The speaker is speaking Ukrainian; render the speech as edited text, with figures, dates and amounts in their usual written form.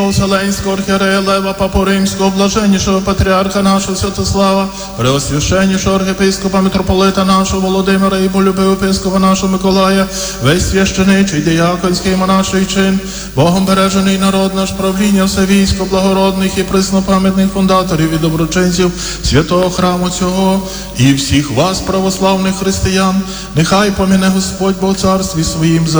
Вселенського архієрея Лева, Папу Римського, блаженнішого патріарха нашого Святослава, преосвященнішого архієпископа, митрополита нашого Володимира і болюбив епископа нашого Миколая, весь священичий, дияконський, монаший чин, Богом бережений народ наш, правління, все військо, благородних і преснопам'ятних фундаторів і доброчинців святого храму цього, і всіх вас, православних християн, нехай поміне Господь Бог царстві своїм